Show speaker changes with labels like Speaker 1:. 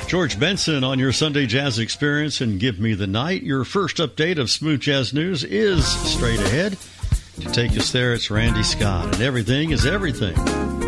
Speaker 1: George Benson on your Sunday Jazz Experience and Give Me the Night. Your first update of Smooth Jazz News is straight ahead. To take us there, it's Randy Scott, and everything is everything.